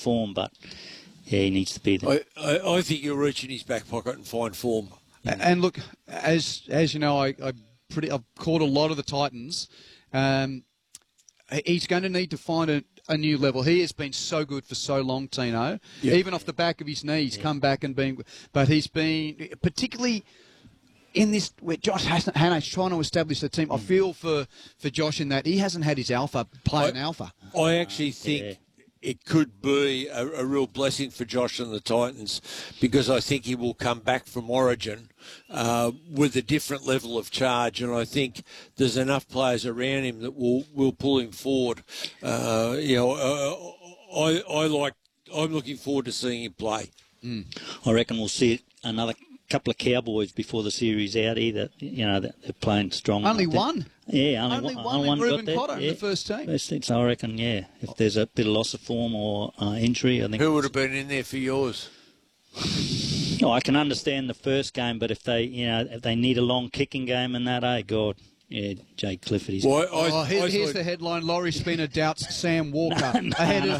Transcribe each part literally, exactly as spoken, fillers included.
form, but yeah, he needs to be there. I, I, I think he'll reach in his back pocket and find form. And, and look, as as you know, I, I pretty I've caught a lot of the Titans. Um, he's going to need to find a, a new level. He has been so good for so long, Tino. Yeah. Even off the back of his knees, yeah. come back and been. But he's been particularly in this where Josh Hannah's trying to establish the team. I feel for, for Josh in that he hasn't had his alpha play an alpha. I actually think. Yeah. It could be a, a real blessing for Josh and the Titans, because I think he will come back from Origin uh, with a different level of charge, and I think there's enough players around him that will, will pull him forward. Uh, you know, uh, I I like. I'm looking forward to seeing him play. Mm. I reckon we'll see another couple of Cowboys before the series out. Either you know they're playing strong. Only one. Yeah, only, only one. one. Only one Ruben got Cotter there. in Yeah. the first team. First team. So I reckon, yeah, if there's a bit of loss of form or uh, injury, I think. Who would have been in there for yours? Oh, I can understand the first game, but if they, you know, if they need a long kicking game and that, oh God, yeah, Jay Clifford. He's well, I, oh, here, I here's thought... the headline: Laurie Spinner doubts Sam Walker no, no, ahead no. of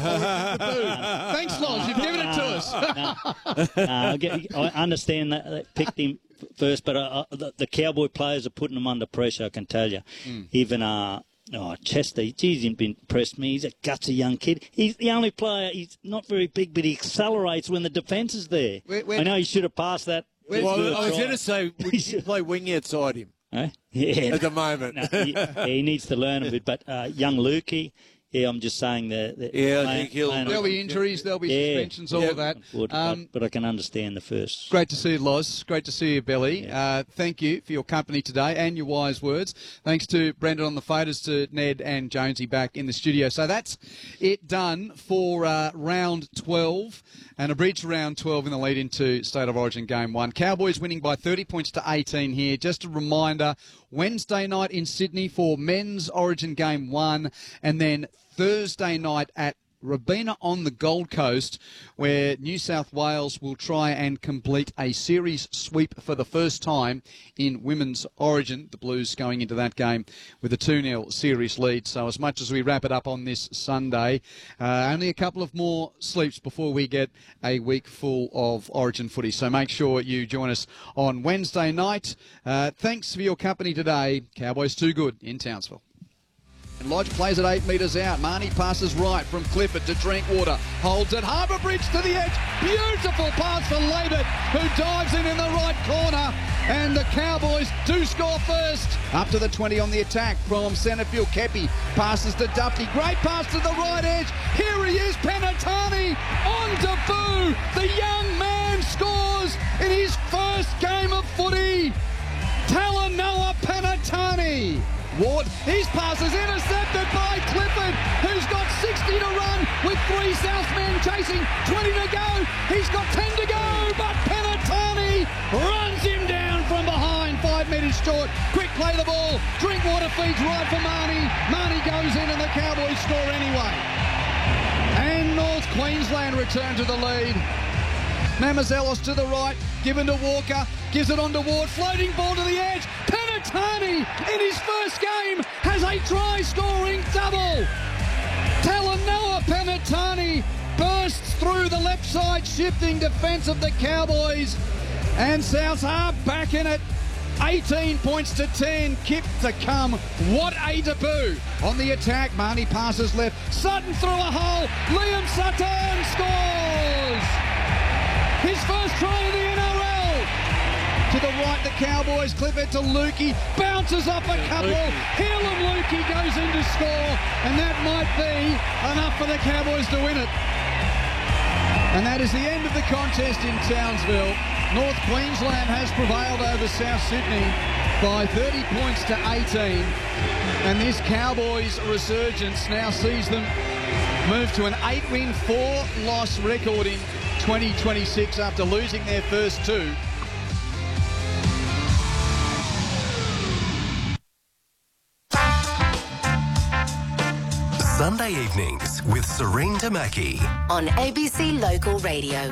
no. Thanks, Loz. You've given it to us. no, no, I, get, I understand that they picked him first, but uh, the, the Cowboy players are putting him under pressure. I can tell you. Mm. Even uh, oh, Chester, geez, he's impressed me. He's a gutsy young kid. He's the only player. He's not very big, but he accelerates when the defence is there. We're, we're, I know he should have passed that. Well, I was going to say, would you play wing outside him? Eh? Yeah, at the moment. No, he, he needs to learn a bit. But uh, young Lukey, yeah, I'm just saying that. that yeah, playing, I think he'll. There'll be injuries, there'll be yeah, suspensions, all yeah, of that. Would, um, but, but I can understand the first. Great to see you, Loz. Great to see you, Billy. Yeah. Uh, thank you for your company today and your wise words. Thanks to Brendan on the faders, to Ned and Jonesy back in the studio. So that's it done for uh, round twelve. And a bridge round twelve in the lead into State of Origin Game one. Cowboys winning by thirty points to eighteen here. Just a reminder, Wednesday night in Sydney for Men's Origin Game one. And then Thursday night at Robina on the Gold Coast, where New South Wales will try and complete a series sweep for the first time in Women's Origin. The Blues going into that game with a two nil series lead. So as much as we wrap it up on this Sunday, uh, only a couple of more sleeps before we get a week full of Origin footy. So make sure you join us on Wednesday night. Uh, thanks for your company today. Cowboys too good in Townsville. Lodge plays it eight metres out. Marnie passes right from Clifford to Drinkwater. Holds it. Harbour Bridge to the edge. Beautiful pass for Labert, who dives in in the right corner. And the Cowboys do score first. Up to the twenty on the attack from Centrefield. Kepi passes to Duffy. Great pass to the right edge. Here he is, Penatani on debut. The young man scores in his first game of footy. Talanoa Penatani. Ward, his pass is intercepted by Clifford, who's got sixty to run with three Southmen chasing, twenty to go. He's got ten to go, but Penatani runs him down from behind, five metres short. Quick play the ball. Drinkwater feeds right for Marnie. Marnie goes in and the Cowboys score anyway. And North Queensland return to the lead. Mamazelos to the right, given to Walker, gives it on to Ward, floating ball to the edge. Penatani, in his first game, has a try-scoring double. Talanoa Penatani bursts through the left side, shifting defence of the Cowboys. And Souths are back in it. eighteen points to ten, Kip to come. What a debut. On the attack, Marnie passes left. Sutton through a hole. Liam Sutton scores! His first try in the N R L. To the right, the Cowboys. Clifford to Lukey. Bounces off a couple. Hill and Lukey goes in to score. And that might be enough for the Cowboys to win it. And that is the end of the contest in Townsville. North Queensland has prevailed over South Sydney by thirty points to eighteen. And this Cowboys resurgence now sees them move to an eight-win, four-loss record in twenty twenty-six after losing their first two. Sunday evenings with Serene Tamaki on A B C Local Radio.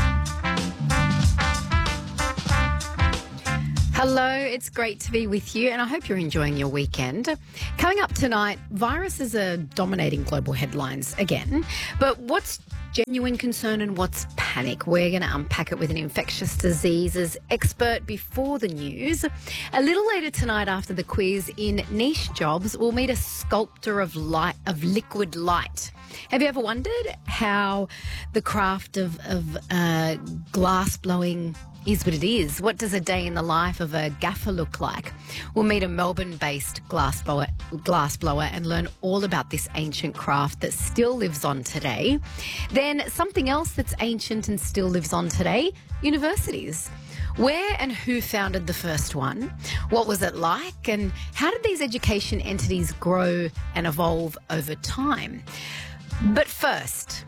Hello, it's great to be with you, and I hope you're enjoying your weekend. Coming up tonight, viruses are dominating global headlines again, but what's Genuine concern and what's panic? We're going to unpack it with an infectious diseases expert before the news. A little later tonight after the quiz in Niche Jobs, we'll meet a sculptor of light, of liquid light. Have you ever wondered how the craft of, of uh, glass blowing is what it is? What does a day in the life of a gaffer look like? We'll meet a Melbourne-based glass blower, glass blower and learn all about this ancient craft that still lives on today. Then something else that's ancient and still lives on today, universities. Where and who founded the first one? What was it like? And how did these education entities grow and evolve over time? But first...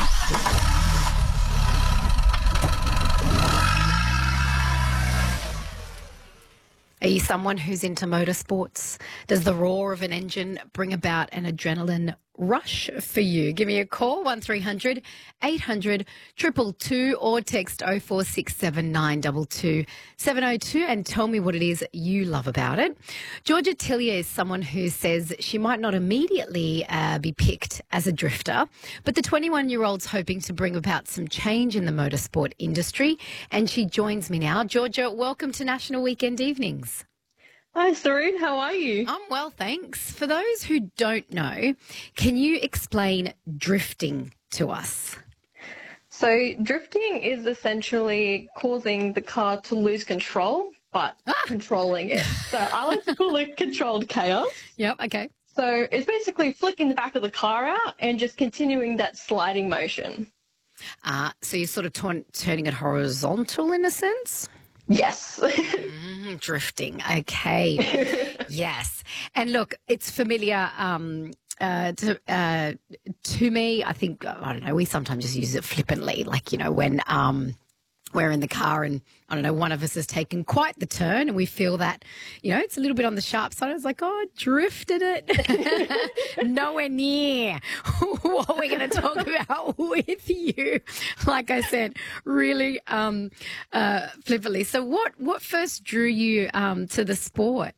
Are you someone who's into motorsports? Does the roar of an engine bring about an adrenaline rush for you? Give me a call, one three hundred eight hundred two two two, or text oh four six seven nine two two seven oh two and tell me what it is you love about it. Georgia Tillier is someone who says she might not immediately uh, be picked as a drifter, but the twenty-one-year-old's hoping to bring about some change in the motorsport industry, and she joins me now. Georgia, welcome to National Weekend Evenings. Hi, Sareen. How are you? I'm well, thanks. For those who don't know, can you explain drifting to us? So drifting is essentially causing the car to lose control, but ah. controlling it. So I like to call it controlled chaos. Yep, okay. So it's basically flicking the back of the car out and just continuing that sliding motion. Uh, so you're sort of t- turning it horizontal in a sense? Yes. mm, drifting. Okay. Yes. And look, it's familiar um, uh, to, uh, to me. I think, I don't know, we sometimes just use it flippantly, like, you know, when um, we're in the car and, I don't know, one of us has taken quite the turn and we feel that, you know, it's a little bit on the sharp side. It's like, oh, drifted it. Nowhere near what we're going to talk about with you. Like I said, really um, uh, flippantly. So what, what first drew you um, to the sport?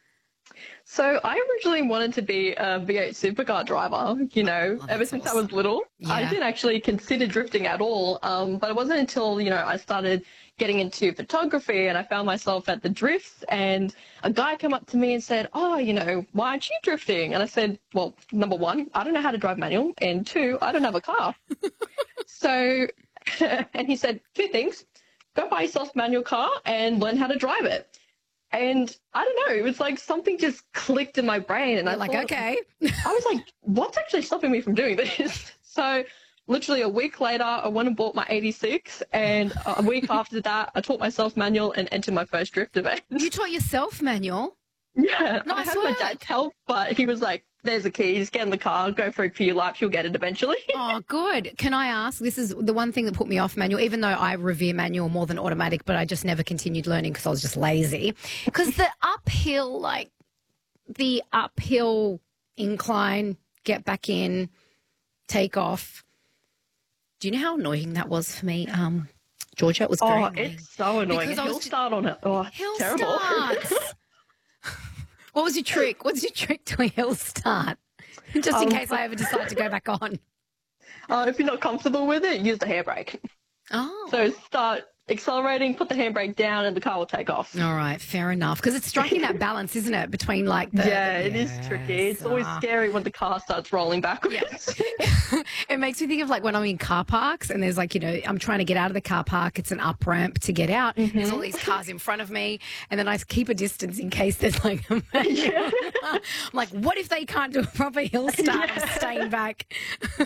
So I originally wanted to be a V eight supercar driver, you know, oh, ever since awesome. I was little. Yeah. I didn't actually consider drifting at all, um, but it wasn't until, you know, I started getting into photography and I found myself at the drifts and a guy came up to me and said, oh, you know, why aren't you drifting? And I said, well, number one, I don't know how to drive manual, and two, I don't have a car. So, and he said, two things, go buy yourself a manual car and learn how to drive it. And I don't know, it was like something just clicked in my brain. And You're I like, thought, okay. I was like, what's actually stopping me from doing this? So literally a week later, I went and bought my eighty-six. And a week after that, I taught myself manual and entered my first drift event. You taught yourself manual? Yeah. Nice I had work. my dad's help, but he was like, there's a key, just get in the car, go for a few laps, you'll get it eventually. Oh, good. Can I ask, this is the one thing that put me off manual, even though I revere manual more than automatic, but I just never continued learning because I was just lazy. Because the uphill, like the uphill incline, get back in, take off. Do you know how annoying that was for me, um, Georgia? It was very oh, annoying. it's so annoying. Because Hill just, start on it. Oh, hill terrible. starts. What was your trick? What's your trick to a hill start? Just in um, case I ever decide to go back on. Uh, if you're not comfortable with it, use the handbrake. Oh. So start accelerating, put the handbrake down, and the car will take off. All right, fair enough. Because it's striking that balance, isn't it, between like the... Yeah, the, it yes. is tricky. It's always scary when the car starts rolling backwards. Yeah. It makes me think of like when I'm in car parks and there's like, you know, I'm trying to get out of the car park. It's an up ramp to get out. Mm-hmm. There's all these cars in front of me. And then I keep a distance in case there's like a yeah. I'm like, what if they can't do a proper hill start? Yeah. I'm staying back.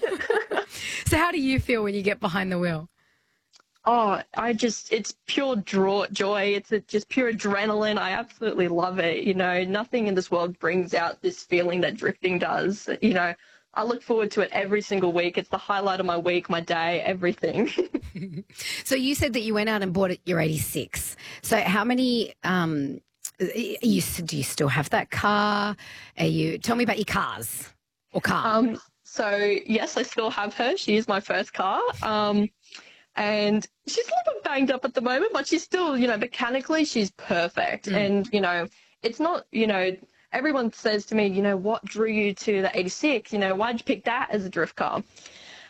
So how do you feel when you get behind the wheel? Oh, I just, it's pure draw, joy. It's a, just pure adrenaline. I absolutely love it. You know, nothing in this world brings out this feeling that drifting does. You know, I look forward to it every single week. It's the highlight of my week, my day, everything. So you said that you went out and bought your eighty-six. So how many, um, you, do you still have that car? Are you, tell me about your cars or car. Um, so yes, I still have her. She is my first car. Um, And she's a little bit banged up at the moment, but she's still, you know, mechanically, she's perfect. Mm. And, you know, it's not, you know, everyone says to me, you know, what drew you to the eighty-six? You know, why'd you pick that as a drift car?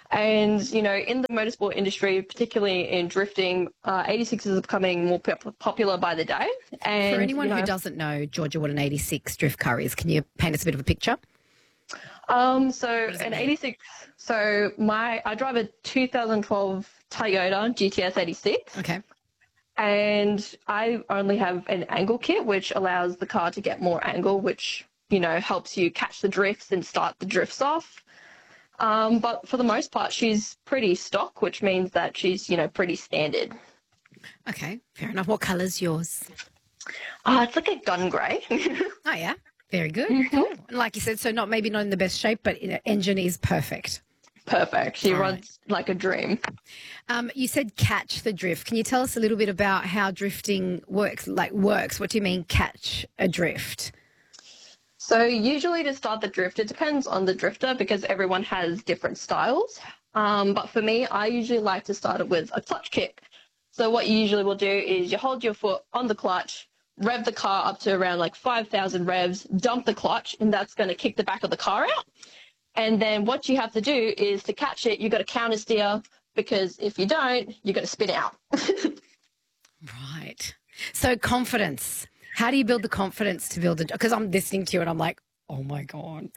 And, you know, in the motorsport industry, particularly in drifting, uh, eighty-sixes are becoming more pop- popular by the day. And For anyone you know, who doesn't know, Georgia, what an eighty-six drift car is, can you paint us a bit of a picture? Um, so an eighty-six, so my, I drive a two thousand twelve Toyota G T S eighty-six. Okay. And I only have an angle kit, which allows the car to get more angle, which, you know, helps you catch the drifts and start the drifts off. Um, but for the most part, she's pretty stock, which means that she's, you know, pretty standard. Okay, fair enough. What colour's yours? Uh, it's like a gun grey. Oh, yeah. Very good. Mm-hmm. Cool. Like you said, so not maybe not in the best shape, but you know, engine is perfect. Perfect. She All runs right. like a dream. Um, you said catch the drift. Can you tell us a little bit about how drifting works? Like works? What do you mean catch a drift? So usually to start the drift, it depends on the drifter because everyone has different styles. Um, but for me, I usually like to start it with a clutch kick. So what you usually will do is you hold your foot on the clutch, rev the car up to around like five thousand revs, dump the clutch, and that's going to kick the back of the car out. And then what you have to do is to catch it, you've got to counter steer because if you don't, you're going to spin out. Right. So confidence. How do you build the confidence to build it? Because I'm listening to you and I'm like, oh my God.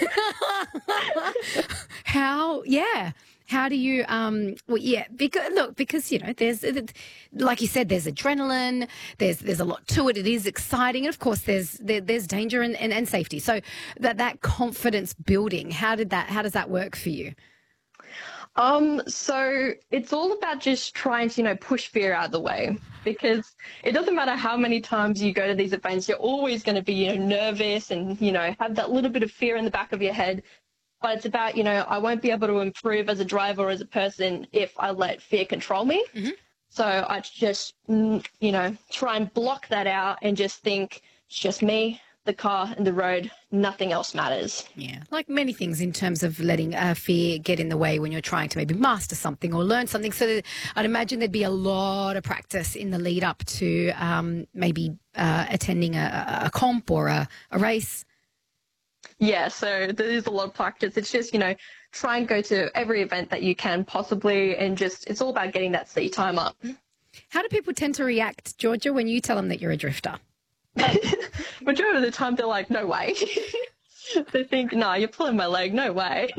How, yeah. How do you, um, well, yeah, because, look, because, you know, there's, like you said, there's adrenaline, there's there's a lot to it, it is exciting, and of course there's there, there's danger and, and, and safety. So that, that confidence building, how did that, how does that work for you? Um, so it's all about just trying to, you know, push fear out of the way because it doesn't matter how many times you go to these events, you're always going to be, you know, nervous and, you know, have that little bit of fear in the back of your head. But it's about, you know, I won't be able to improve as a driver or as a person if I let fear control me. Mm-hmm. So I just, you know, try and block that out and just think it's just me, the car and the road, nothing else matters. Yeah, like many things in terms of letting uh, fear get in the way when you're trying to maybe master something or learn something. So that, I'd imagine there'd be a lot of practice in the lead up to um, maybe uh, attending a, a comp or a, a race. Yeah, so there is a lot of practice. It's just, you know, try and go to every event that you can possibly and just, it's all about getting that seat time up. How do people tend to react, Georgia, when you tell them that you're a drifter? Majority of the time they're like, no way. They think, no, you're pulling my leg, no way.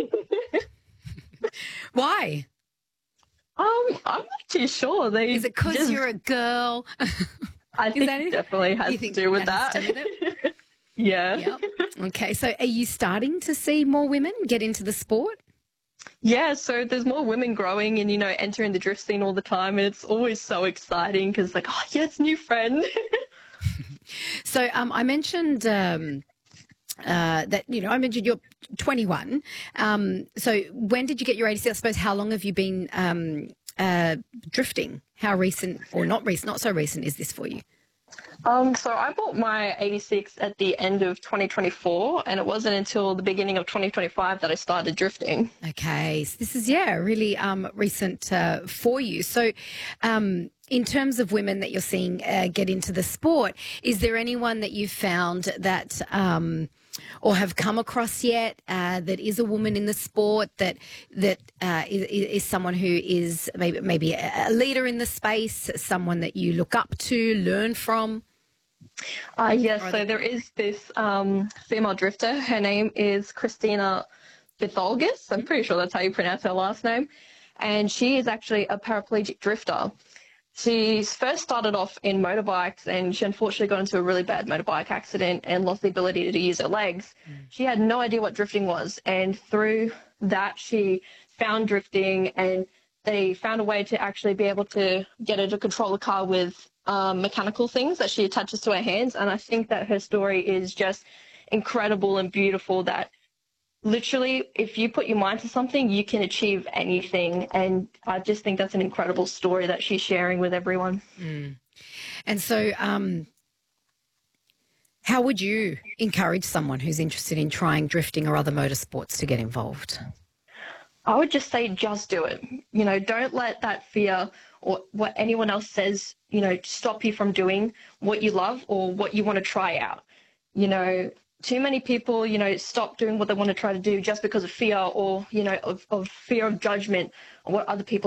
Why? Um, I'm not too sure. They Is it because just, you're a girl? I think it definitely has to do with that. that? It? Yeah. Yep. Okay, so are you starting to see more women get into the sport? Yeah, so there's more women growing and, you know, entering the drift scene all the time. And it's always so exciting because, like, oh, yes, new friend. So um, I mentioned um, uh, that, you know, I mentioned you're twenty-one. Um, so when did you get your eighty-six? I suppose how long have you been um, uh, drifting? How recent or not recent, not so recent is this for you? Um, so I bought my eighty-six at the end of twenty twenty-four, and it wasn't until the beginning of twenty twenty-five that I started drifting. Okay, so this is, yeah, really um, recent uh, for you. So um, in terms of women that you're seeing uh, get into the sport, is there anyone that you've found that um, or have come across yet uh, that is a woman in the sport that that uh, is, is someone who is maybe, maybe a leader in the space, someone that you look up to, learn from? Uh, yes, so there is this um, female drifter. Her name is Christina Vitholgis. I'm pretty sure that's how you pronounce her last name. And she is actually a paraplegic drifter. She first started off in motorbikes and she unfortunately got into a really bad motorbike accident and lost the ability to use her legs. Mm. She had no idea what drifting was. And through that, she found drifting and they found a way to actually be able to get her to control the car with um, mechanical things that she attaches to her hands. And I think that her story is just incredible and beautiful, that literally if you put your mind to something, you can achieve anything. And I just think that's an incredible story that she's sharing with everyone. Mm. And so um, how would you encourage someone who's interested in trying drifting or other motorsports to get involved? I would just say just do it. You know, don't let that fear or what anyone else says, you know, stop you from doing what you love or what you want to try out. You know, too many people, you know, stop doing what they want to try to do just because of fear or, you know, of, of fear of judgment or what other people